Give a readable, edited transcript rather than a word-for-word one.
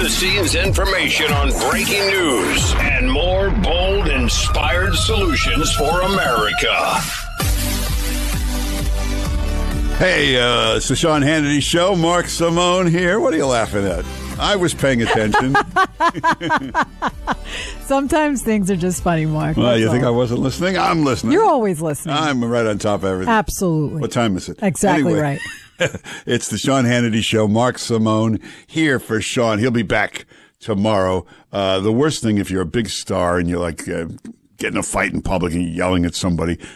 behind-the-scenes information on breaking news and more bold, inspired solutions for America. Hey, it's the Sean Hannity Show. Mark Simone here. What are you laughing at? I was paying attention. Sometimes things are just funny, Mark. Well, you think I wasn't listening? I'm listening. You're always listening. I'm right on top of everything. Absolutely. What time is it? Exactly anyway, right. It's the Sean Hannity Show. Mark Simone here for Sean. He'll be back tomorrow. The worst thing if you're a big star and you're like getting a fight in public and yelling at somebody,